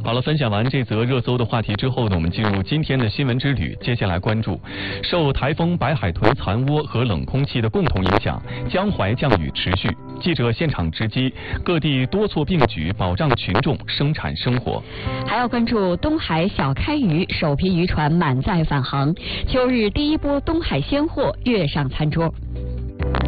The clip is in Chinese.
好了，分享完这则热搜的话题之后呢，我们进入今天的新闻之旅。接下来关注，受台风白海豚残涡和冷空气的共同影响，江淮降雨持续。记者现场直击，各地多措并举，保障群众生产生活。 还要关注东海小开渔，首批渔船满载返航。秋日第一波东海鲜货跃上餐桌。